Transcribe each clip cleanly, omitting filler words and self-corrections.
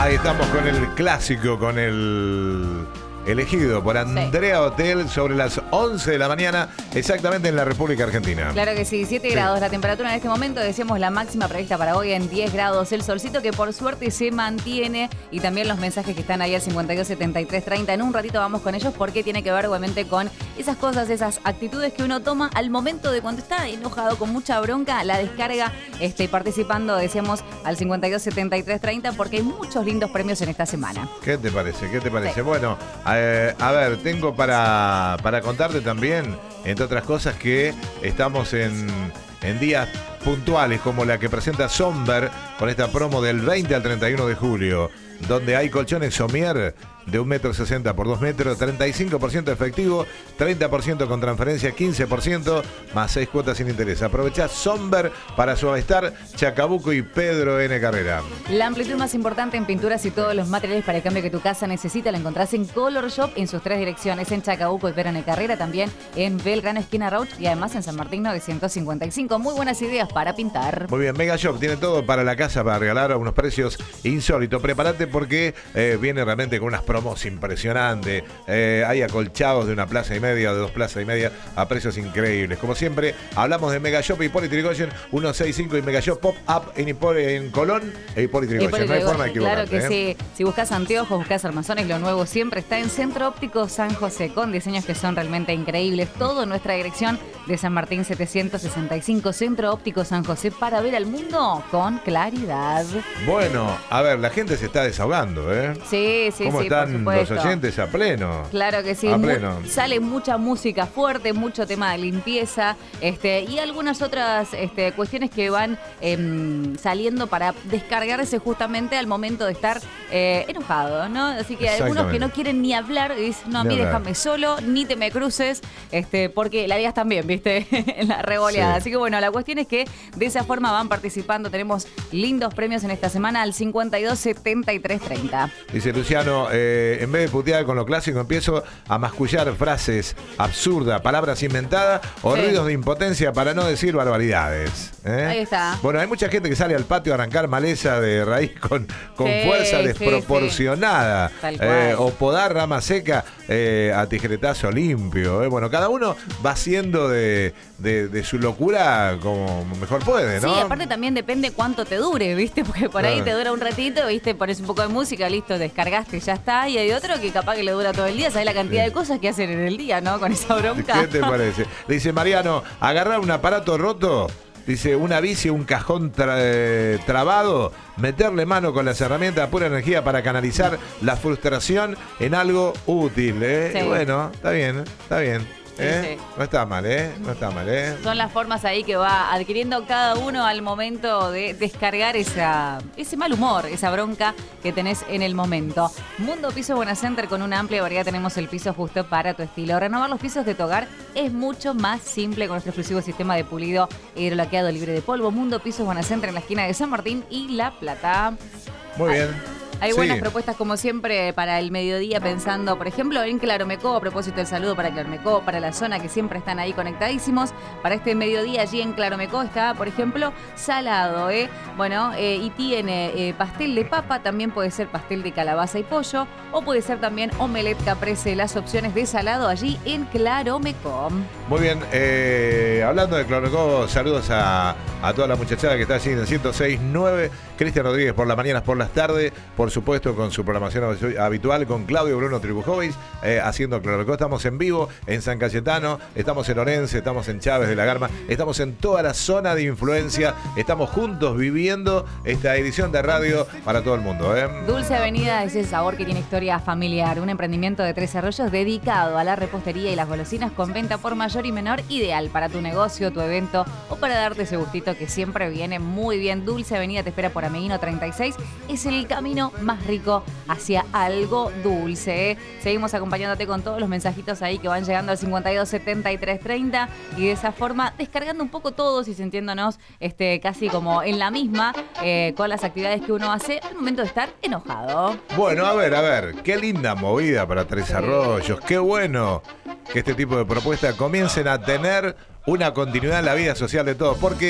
Ahí estamos con el clásico, con el elegido por Andrea Hotel sobre las 11 de la mañana, exactamente en la República Argentina. Claro que sí, 7 grados la temperatura en este momento. Decíamos la máxima prevista para hoy en 10 grados. El solcito que por suerte se mantiene y también los mensajes que están ahí al 52 73 30. En un ratito vamos con ellos porque tiene que ver obviamente con esas cosas, esas actitudes que uno toma al momento de cuando está enojado, con mucha bronca, la descarga participando, decíamos, al 52 73 30 porque hay muchos lindos premios en esta semana. ¿Qué te parece? ¿Qué te parece? Sí. Bueno, a ver, tengo para contarte también, entre otras cosas, que estamos en días puntuales como la que presenta Somber con esta promo del 20 al 31 de julio, donde hay colchones Somier de 1,60 m por 2 metros, 35% efectivo, 30% con transferencia, 15% más 6 cuotas sin interés. Aprovechá Somber para Suavestar, Chacabuco y Pedro N. Carrera. La amplitud más importante en pinturas y todos los materiales para el cambio que tu casa necesita la encontrás en Color Shop en sus 3 direcciones, en Chacabuco y Pedro N. Carrera, también en Belgrano, esquina Rauch, y además en San Martín 955. Muy buenas ideas para pintar. Muy bien, Mega Shop tiene todo para la casa, para regalar a unos precios insólitos. Prepárate porque viene realmente con unas promos impresionantes. Hay acolchados de 1,5 plazas, de 2 plazas y media a precios increíbles. Como siempre, hablamos de Mega Shop y Hipólito Yrigoyen 165 y Mega Shop Pop-Up en Colón e Hipólito Yrigoyen. No hay forma de equivocarte. Claro que sí. Si buscas anteojos, buscas armazones, lo nuevo siempre está en Centro Óptico San José, con diseños que son realmente increíbles. Todo en nuestra dirección de San Martín 765, Centro Óptico San José, para ver al mundo con claridad. Bueno, a ver, la gente se está desahogando, ¿eh? Sí, ¿Cómo están los oyentes a pleno? Claro que sí. A pleno. Sale mucha música fuerte, mucho tema de limpieza, y algunas otras cuestiones que van saliendo para descargarse justamente al momento de estar enojado, ¿no? Así que hay algunos que no quieren ni hablar y dicen, no, a mí déjame solo, ni te me cruces, porque la vida también, ¿viste? En la revoleada. Sí. Así que bueno, la cuestión es que de esa forma van participando. Tenemos lindos premios en esta semana al 52 73 30. Dice Luciano, en vez de putear con lo clásico, empiezo a mascullar frases absurdas, palabras inventadas o ruidos de impotencia para no decir barbaridades. Ahí está. Bueno, hay mucha gente que sale al patio a arrancar maleza de raíz con fuerza desproporcionada. O podar rama seca a tijeretazo limpio. Bueno, cada uno va haciendo de su locura como mejor puede, ¿no? Sí, aparte también depende cuánto te dure, ¿viste? Porque por ahí te dura un ratito, ¿viste? Pones un poco de música, listo, descargaste, ya está. Y hay otro que capaz que le dura todo el día. ¿Sabes la cantidad de cosas que hacen en el día, no? Con esa bronca. ¿Qué te parece? Dice Mariano, agarrar un aparato roto, dice una bici, un cajón trabado, meterle mano con las herramientas a pura energía para canalizar la frustración en algo útil, ¿eh? Sí. Y bueno, está bien, está bien. Sí. No está mal, ¿eh? No está mal, ¿eh? Son las formas ahí que va adquiriendo cada uno al momento de descargar ese mal humor, esa bronca que tenés en el momento. Mundo Pisos Buenacenter, con una amplia variedad tenemos el piso justo para tu estilo. Renovar los pisos de tu hogar es mucho más simple con nuestro exclusivo sistema de pulido hidrolaqueado libre de polvo. Mundo Pisos Buenacenter en la esquina de San Martín y La Plata. Muy bien. Hay buenas propuestas como siempre para el mediodía, pensando, por ejemplo, en Claromecó, a propósito del saludo para Claromecó, para la zona que siempre están ahí conectadísimos. Para este mediodía allí en Claromecó está, por ejemplo, salado, Bueno, y tiene pastel de papa, también puede ser pastel de calabaza y pollo, o puede ser también omelette caprese, las opciones de salado allí en Claromecó. Muy bien, hablando de Claromecó, saludos a toda la muchachada que está allí en el 106.9, Cristian Rodríguez por las mañanas, por las tardes, por supuesto con su programación habitual, con Claudio Bruno Tribujovic, haciendo Claromecó. Estamos en vivo en San Cayetano, estamos en Orense, estamos en Chávez de la Garma, estamos en toda la zona de influencia, estamos juntos viviendo esta edición de radio para todo el mundo, Dulce Avenida es el sabor que tiene historia familiar, un emprendimiento de Tres Arroyos dedicado a la repostería y las golosinas con venta por mayor y menor, ideal para tu negocio, tu evento o para darte ese gustito que siempre viene muy bien. Dulce Avenida te espera por Ameguino 36, es el camino más rico hacia algo dulce. Seguimos acompañándote con todos los mensajitos ahí que van llegando al 52 73 30 y de esa forma descargando un poco todos y sintiéndonos casi como en la misma con las actividades que uno hace al momento de estar enojado. Bueno, a ver, qué linda movida para Tres Arroyos, qué bueno que este tipo de propuestas comiencen a tener una continuidad en la vida social de todos, porque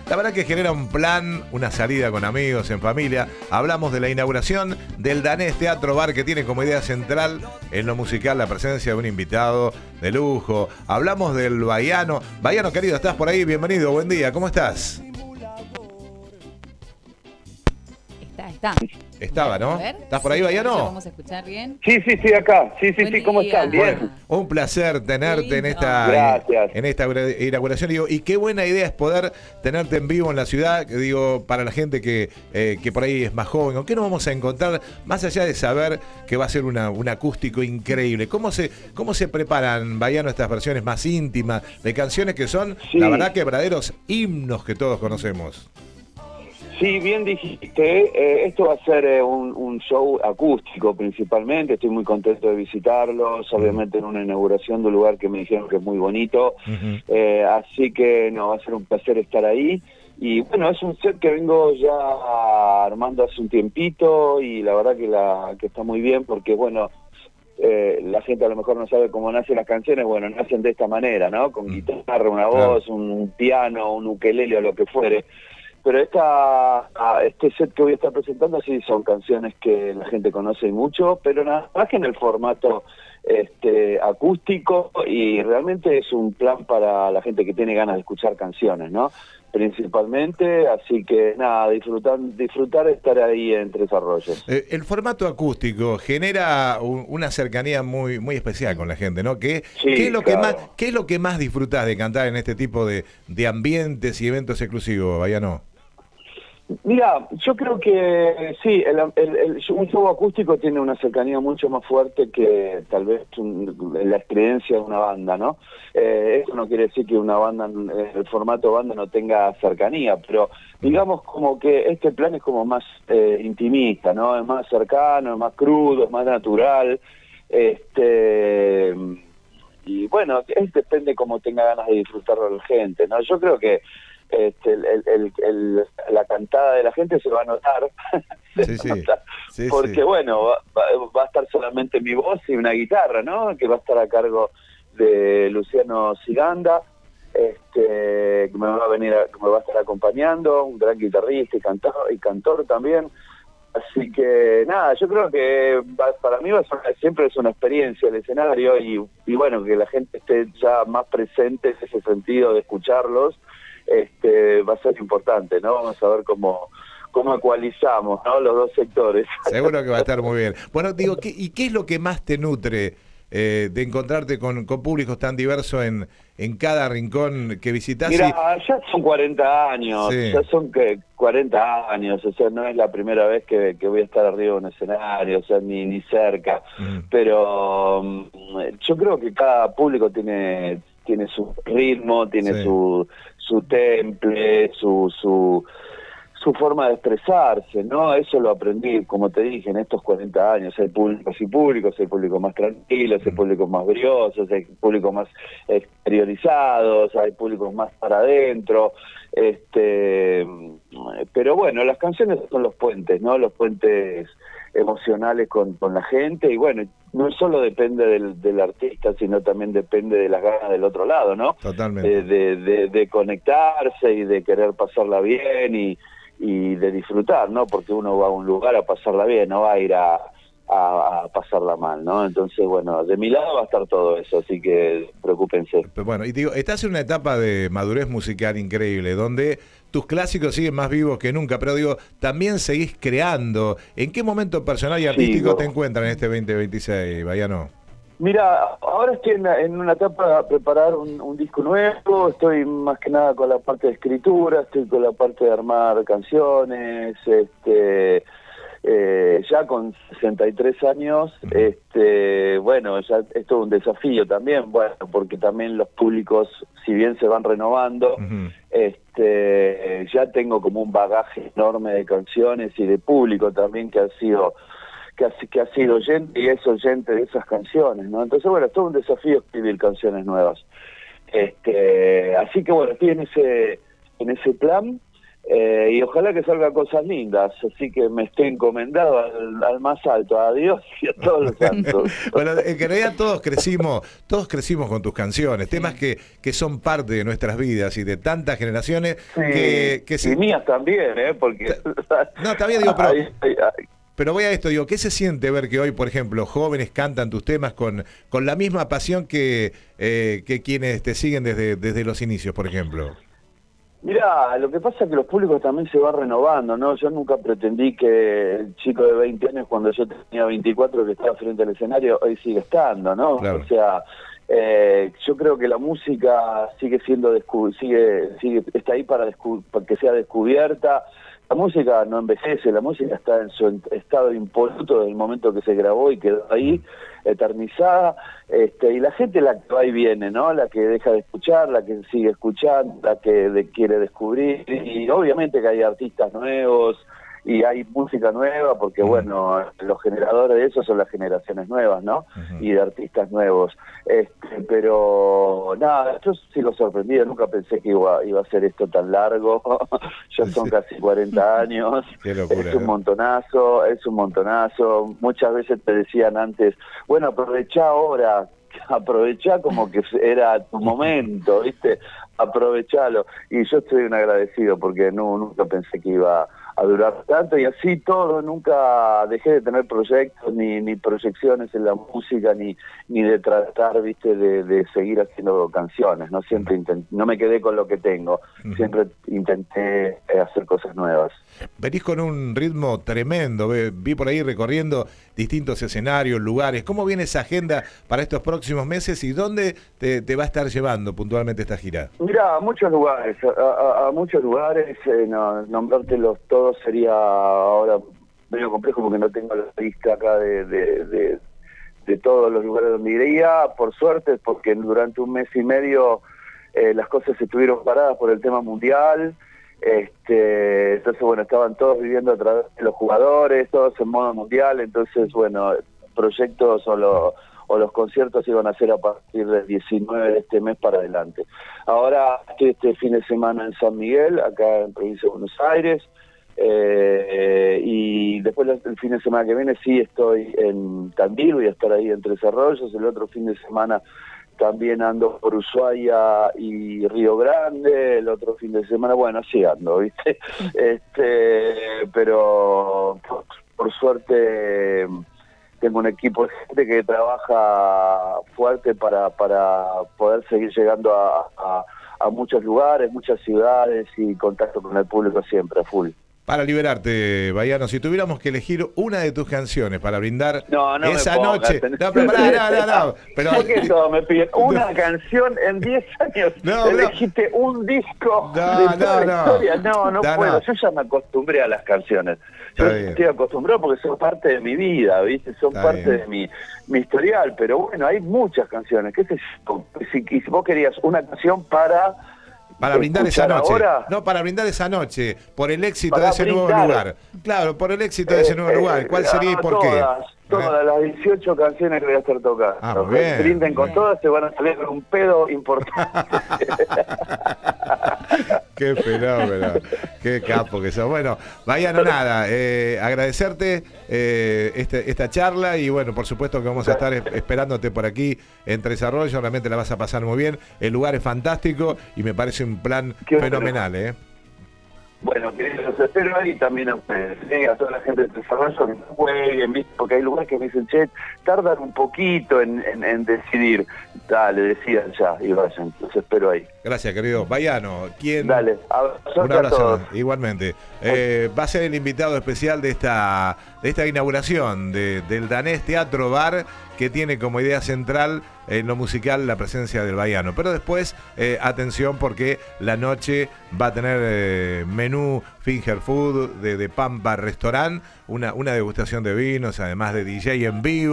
La verdad que genera un plan, una salida con amigos, en familia. Hablamos de la inauguración del Danés Teatro Bar, que tiene como idea central en lo musical la presencia de un invitado de lujo. Hablamos del Baiano. Baiano querido, ¿estás por ahí? Bienvenido, buen día, ¿cómo estás? Está. Estaba, ¿no? ¿Estás por ahí, sí, Baiano? ¿Vamos a escuchar bien? Sí, acá. Sí, ¿cómo día. están? Bien. Bueno, un placer tenerte en esta inauguración. Digo, y qué buena idea es poder tenerte en vivo en la ciudad, digo, para la gente que por ahí es más joven. ¿Con qué nos vamos a encontrar? Más allá de saber que va a ser un acústico increíble. ¿Cómo se preparan, Baiano, estas versiones más íntimas de canciones que son, la verdad, que verdaderos himnos que todos conocemos? Sí, bien dijiste, esto va a ser un show acústico principalmente, estoy muy contento de visitarlos, obviamente en una inauguración de un lugar que me dijeron que es muy bonito, así que no, va a ser un placer estar ahí, y bueno, es un set que vengo ya armando hace un tiempito, y la verdad que está muy bien, porque bueno, la gente a lo mejor no sabe cómo nacen las canciones, bueno, nacen de esta manera, ¿no? Con guitarra, una voz, un piano, un ukelele o lo que fuere. Pero este set que voy a estar presentando sí son canciones que la gente conoce mucho, pero nada más que en el formato acústico, y realmente es un plan para la gente que tiene ganas de escuchar canciones, ¿no? Principalmente, así que nada, disfrutar estar ahí en Tres Arroyos. El formato acústico genera una cercanía muy muy especial con la gente, ¿no? ¿Qué es lo que más disfrutás de cantar en este tipo de ambientes y eventos exclusivos, Baiano? Mira, yo creo que sí, un show acústico tiene una cercanía mucho más fuerte que tal vez la experiencia de una banda, ¿no? Eso no quiere decir que una banda, el formato banda no tenga cercanía, pero digamos como que este plan es como más intimista, ¿no? Es más cercano, es más crudo, es más natural, y bueno, depende cómo tenga ganas de disfrutarlo la gente, ¿no? Yo creo que la cantada de la gente se va a notar, porque bueno, va a estar solamente mi voz y una guitarra, ¿no? Que va a estar a cargo de Luciano Ciganda, que me va a estar acompañando, un gran guitarrista y cantor también. Así que nada, yo creo que para mí siempre es una experiencia el escenario, y bueno, que la gente esté ya más presente en ese sentido de escucharlos, va a ser importante, ¿no? Vamos a ver cómo ecualizamos, ¿no? Los dos sectores. Seguro que va a estar muy bien. Bueno, digo, ¿y qué es lo que más te nutre de encontrarte con públicos tan diversos en cada rincón que visitas? Mira, ya son 40 años, sí. Ya son 40 años, o sea, no es la primera vez que voy a estar arriba de un escenario, o sea, ni cerca, pero yo creo que cada público tiene su ritmo, tiene su temple, su forma de expresarse, ¿no? Eso lo aprendí, como te dije, en estos 40 años. Hay públicos y públicos, hay públicos más tranquilos, hay públicos más briosos, hay públicos más exteriorizados, hay públicos más para adentro, pero bueno, las canciones son los puentes, ¿no? Los puentes emocionales con la gente, y bueno, no solo depende del artista, sino también depende de las ganas del otro lado, ¿no? Totalmente. De conectarse y de querer pasarla bien y de disfrutar, ¿no? Porque uno va a un lugar a pasarla bien, no va a ir a pasarla mal, ¿no? Entonces, bueno, de mi lado va a estar todo eso, así que preocúpense. Bueno, y digo, estás en una etapa de madurez musical increíble, donde tus clásicos siguen más vivos que nunca, pero digo, también seguís creando. ¿En qué momento personal y artístico te encuentras en este 2026, Baiano? Mira, ahora estoy en una etapa de preparar un disco nuevo, estoy más que nada con la parte de escritura, estoy con la parte de armar canciones, ya con 63 años, bueno, ya es todo un desafío también, bueno, porque también los públicos, si bien se van renovando, ya tengo como un bagaje enorme de canciones y de público también que ha sido oyente y es oyente de esas canciones, ¿no? Entonces, bueno, es todo un desafío escribir canciones nuevas. Así que bueno, estoy en ese plan. Y ojalá que salgan cosas lindas, así que me estoy encomendado al más alto, a Dios y a todos los santos. Bueno, en realidad todos crecimos con tus canciones, temas que son parte de nuestras vidas y de tantas generaciones Sí, que y mías también, porque... No, está bien, digo, pero... Ay. Pero voy a esto, digo, ¿qué se siente ver que hoy, por ejemplo, jóvenes cantan tus temas con la misma pasión que quienes te siguen desde los inicios, por ejemplo? Mirá, lo que pasa es que los públicos también se van renovando, ¿no? Yo nunca pretendí que el chico de 20 años, cuando yo tenía 24, que estaba frente al escenario, hoy sigue estando, ¿no? Claro. O sea, yo creo que la música sigue siendo está ahí para que sea descubierta. La música no envejece, la música está en su estado impoluto desde el momento que se grabó y quedó ahí eternizada, y la gente la que va y viene, ¿no? La que deja de escuchar, la que sigue escuchando, la que quiere descubrir, y obviamente que hay artistas nuevos y hay música nueva, porque bueno, los generadores de eso son las generaciones nuevas, ¿no? Y de artistas nuevos. Pero nada, yo sigo sorprendido, nunca pensé que iba a ser esto tan largo. Ya son casi 40 años. Qué locura, es un montonazo. Muchas veces te decían antes, bueno, aprovechá como que era tu momento, ¿viste? Aprovechalo. Y yo estoy un agradecido porque nunca pensé que iba a durar tanto, y así todo, nunca dejé de tener proyectos ni proyecciones en la música, ni de tratar, ¿viste? De seguir haciendo canciones, ¿no? Siempre no me quedé con lo que tengo, siempre intenté hacer cosas nuevas. Venís con un ritmo tremendo, vi por ahí recorriendo distintos escenarios, lugares. ¿Cómo viene esa agenda para estos próximos meses y dónde te va a estar llevando puntualmente esta gira? Mirá, a muchos lugares, a muchos lugares, nombrártelos todos sería ahora medio complejo porque no tengo la lista acá de todos los lugares donde iría, por suerte, porque durante un mes y medio las cosas estuvieron paradas por el tema mundial. Entonces bueno, estaban todos viviendo a través de los jugadores, todos en modo mundial, entonces bueno, proyectos o los conciertos iban a ser a partir del 19 de este mes para adelante. Ahora estoy este fin de semana en San Miguel, acá en provincia de Buenos Aires, y después el fin de semana que viene sí estoy en Tandil, voy a estar ahí en Tres Arroyos. El otro fin de semana también ando por Ushuaia y Río Grande. El otro fin de semana, bueno, así ando, ¿viste? Pero por suerte tengo un equipo de gente que trabaja fuerte para poder seguir llegando a muchos lugares, muchas ciudades, y contacto con el público siempre a full. Para liberarte, Baiano, si tuviéramos que elegir una de tus canciones para brindar esa me noche... pongas, No, pero pero... ¿Por qué todos me piden una canción en 10 años? Elegiste un disco de toda la historia. No puedo. Yo ya me acostumbré a las canciones. Yo estoy acostumbrado porque son parte de mi vida, ¿viste? Son parte de mi historial. Pero bueno, hay muchas canciones. ¿Qué sé yo? Si vos querías una canción para brindar esa noche. Ahora, no, para brindar esa noche, por el éxito de ese nuevo lugar. Claro, por el éxito de ese nuevo lugar. ¿Cuál sería y por qué? Todas las 18 canciones que voy a estar tocando. Brinden con todas, se van a salir con un pedo importante. Qué fenómeno, qué capo que sos. Bueno, Baiano, nada, agradecerte esta charla, y bueno, por supuesto que vamos a estar esperándote por aquí en Tres Arroyos. Realmente la vas a pasar muy bien, el lugar es fantástico y me parece un plan fenomenal, Bueno, los espero ahí también a ustedes, a toda la gente de Tres Arroyos que no jueguen, ¿viste? Porque hay lugares que me dicen, che, tardan un poquito en decidir. Dale, decidan ya y vayan, los espero ahí. Gracias, querido Baiano. Dale, un abrazo a todos. Igualmente. Va a ser el invitado especial de esta inauguración del Danés Teatro Bar, que tiene como idea central en lo musical la presencia del Baiano. Pero después, atención, porque la noche va a tener menú finger food de Pampa Restaurant, una degustación de vinos, además de DJ en vivo,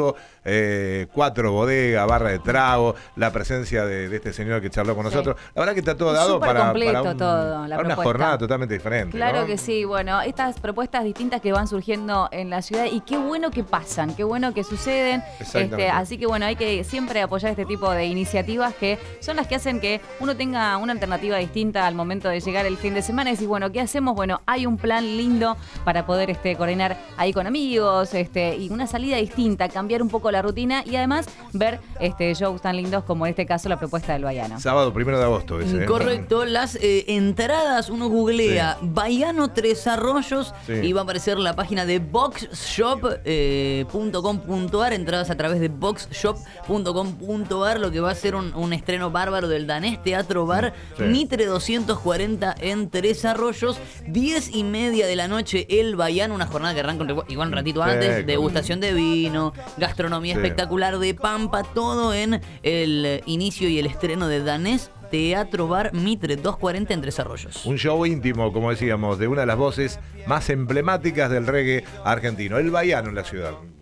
4 bodegas, barra de trago, la presencia de este señor que charló con nosotros. La verdad que está todo dado Súper completo todo, para una jornada totalmente diferente. Claro, ¿no? que sí. Bueno, estas propuestas distintas que van surgiendo en la ciudad y qué bueno que pasan, qué bueno que suceden. Así que bueno, hay que siempre apoyar este tipo de iniciativas que son las que hacen que uno tenga una alternativa distinta al momento de llegar el fin de semana. Y decís, bueno, ¿qué hacemos? Bueno, hay un plan lindo para poder coordinar ahí con amigos y una salida distinta, cambiar un poco la rutina y además ver shows tan lindos como en este caso la propuesta del Baiano. Sábado 1 de agosto. Correcto, las entradas, uno googlea Baiano Tres Arroyos y va a aparecer la página de boxshop.com.ar, entradas a través de boxshop.com.ar, lo que va a ser un estreno bárbaro del danés Teatro Bar, Mitre 240 en Tres Arroyos, 10:30 de la noche el Baiano, una jornada que arranca igual un ratito antes, degustación de vino, gastronomía espectacular de Pampa, todo en el inicio y el estreno de danés Teatro Bar Mitre 240 en Tres Arroyos. Un show íntimo, como decíamos, de una de las voces más emblemáticas del reggae argentino, el Baiano en la ciudad.